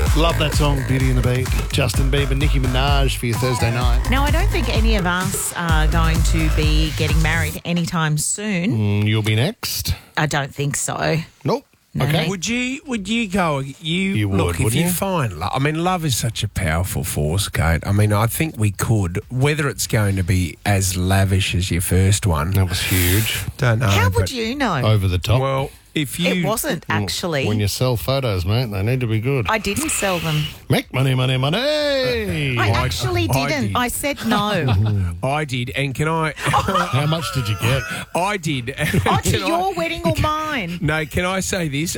Love that song, Beauty and the Beat. Justin Bieber, Nicki Minaj for your Thursday night. Now, I don't think any of us are going to be getting married anytime soon. You'll be next. I don't think so. Nope. No. Okay. Would you go? You would, look, if wouldn't you you? find love. I mean, love is such a powerful force, Kate. I mean, I think we could. Whether it's going to be as lavish as your first one, That was huge. don't know. How would but- you know? Over the top. Well, if you It wasn't actually. When you sell photos, mate, they need to be good. I didn't sell them. Make money, money, money. I actually I didn't. did. I said no. I did, and can I? How much did you get? I did. Oh, to Can I- your wedding or mine? No, can I say this?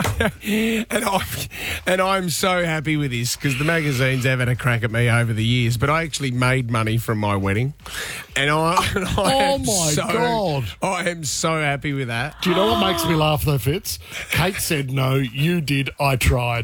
and I'm so happy with this because the magazines have had a crack at me over the years, but I actually made money from my wedding, and I am my so, God. I am so happy with that. Do you know what makes me laugh though, Fitz? Kate said no, you did, I tried.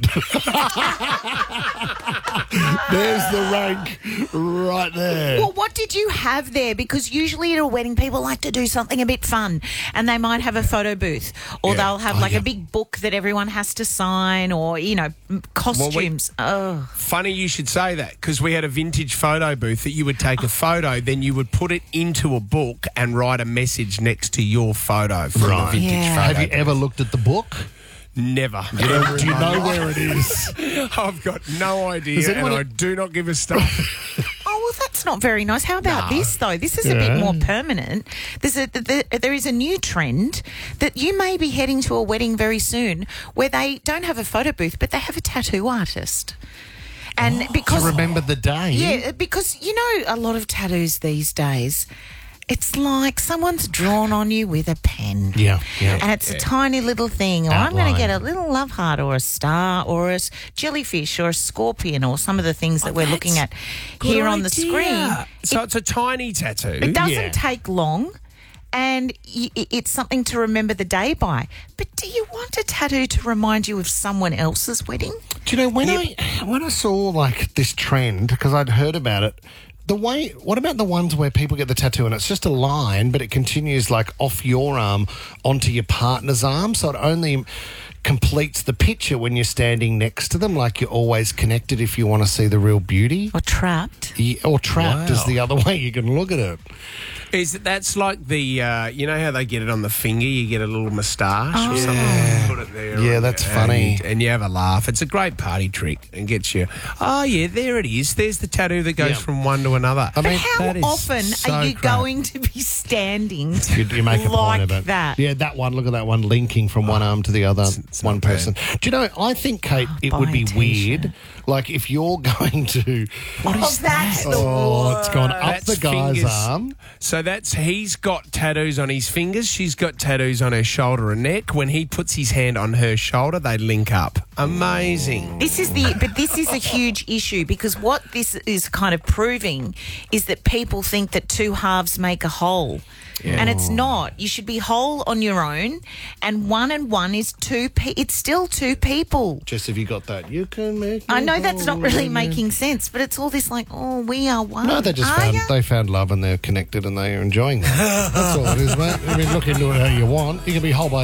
There's the rank right there. Well, what did you have there? Because usually at a wedding, people like to do something a bit fun, and they might have a photo booth, or Yeah. they'll have Oh, like yeah. a big book that everyone has to sign, or costumes. Funny you should say that because we had a vintage photo booth that you would take a photo, then you would put it into a book and write a message next to your photo from Right. the vintage Yeah. photo. Have you ever looked at the book? Never. Do you know where it is? I've got no idea, Does and anyone- I do not give a stuff. Oh, well, that's not very nice. How about this, though? This is a bit more permanent. There is a new trend that you may be heading to a wedding very soon where they don't have a photo booth, but they have a tattoo artist. And because To remember the day. yeah, because you know a lot of tattoos these days, it's like someone's drawn on you with a pen. Yeah, yeah. And it's a tiny little thing. Or I'm going Outline. to get a little love heart or a star or a jellyfish or a scorpion or some of the things that we're looking at here on the screen. So it's a tiny tattoo. It doesn't Yeah. take long. And it's something to remember the day by. But do you want a tattoo to remind you of someone else's wedding? Do you know when I saw like this trend, because I'd heard about it, what about the ones where people get the tattoo and it's just a line, but it continues like off your arm onto your partner's arm, so it only completes the picture when you're standing next to them, like you're always connected if you want to see the real beauty. Or trapped? Or trapped is Wow. the other way you can look at it. That's like the you know how they get it on the finger? You get a little moustache or something. You put it there. Yeah, that's funny. And you have a laugh. It's a great party trick and gets you. Oh yeah, there it is. There's the tattoo that goes Yeah. from one to another. I But mean, how that is often so are you crap. going to be standing You make a like point of it. that? Yeah, that one. Look at that one linking from one arm to the other. it's One not bad. person. Do you know? I think, Kate, it would buy be a T-shirt. weird. Like if you're going to. What is that's the Oh, it's gone up That's the guy's fingers. arm. So he's got tattoos on his fingers. She's got tattoos on her shoulder and neck. When he puts his hand on her shoulder, they link up. Amazing. This is a huge issue because what this is kind of proving is that people think that two halves make a whole. And it's not. You should be whole on your own, and one is two. It's still two people. Just if you got that, you can make. I it know that's not really whole. making sense, but it's all this like, oh, we are one. No, they just Are ya? found love and they're connected and they're enjoying that. That's all it is, mate. I mean, look into it how you want. You can be whole by